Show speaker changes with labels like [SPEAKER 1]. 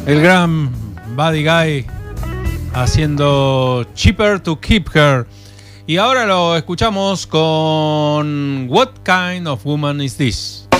[SPEAKER 1] El gran Buddy Guy haciendo Cheaper to Keep Her. Y ahora lo escuchamos con What Kind of Woman Is This?